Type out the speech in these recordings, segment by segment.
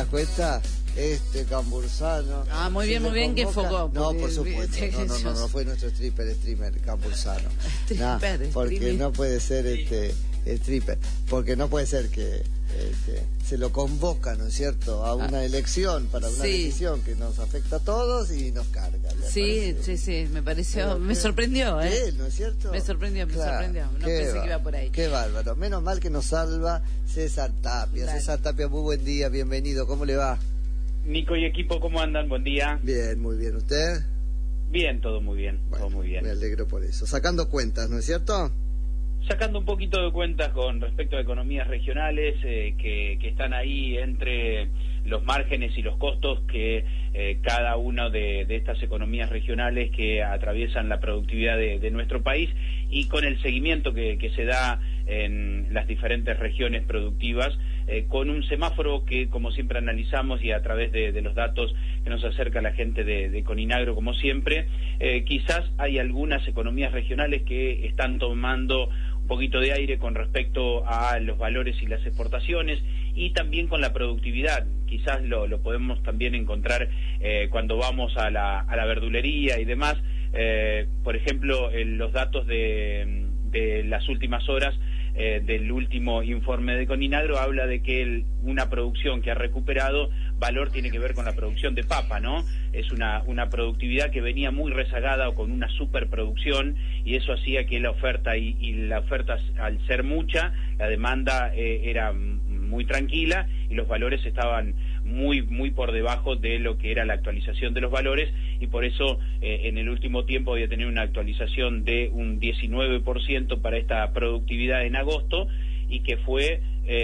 cuenta? Cambursano. Muy bien, ¿qué foco? No, por supuesto. No fue nuestro streamer Cambursano. Porque no puede ser stripper. Porque no puede ser que se lo convoca, ¿no es cierto?, a una elección para una decisión que nos afecta a todos y nos carga. Sí, me pareció, me sorprendió, él, ¿no es cierto? Me sorprendió. No pensé que iba por ahí. Qué bárbaro. Menos mal que nos salva César Tapia. Dale. César Tapia, muy buen día, bienvenido. ¿Cómo le va? Nico y equipo, ¿cómo andan? Buen día. Bien, muy bien. ¿Usted? Bien, todo muy bien, bueno, todo muy bien. Me alegro por eso. Sacando cuentas, ¿no es cierto? Sacando un poquito de cuentas con respecto a economías regionales que están ahí entre los márgenes y los costos que cada una de estas economías regionales que atraviesan la productividad de nuestro país, y con el seguimiento que se da en las diferentes regiones productivas, con un semáforo que, como siempre analizamos, y a través de los datos que nos acerca la gente de Coninagro, como siempre, quizás hay algunas economías regionales que están tomando un poquito de aire con respecto a los valores y las exportaciones, y también con la productividad. Quizás lo podemos también encontrar cuando vamos a la verdulería y demás. Por ejemplo, los datos de las últimas horas del último informe de Coninagro habla de que una producción que ha recuperado valor tiene que ver con la producción de papa, ¿no? Es una productividad que venía muy rezagada o con una superproducción, y eso hacía que la oferta y la oferta, al ser mucha, la demanda era muy tranquila y los valores estaban muy por debajo de lo que era la actualización de los valores, y por eso en el último tiempo había tenido una actualización de un 19% para esta productividad en agosto, y que fue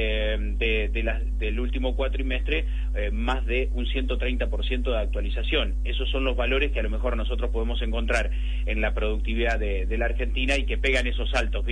del último cuatrimestre más de un 130% de actualización. Esos son los valores que a lo mejor nosotros podemos encontrar en la productividad de la Argentina y que pegan esos saltos.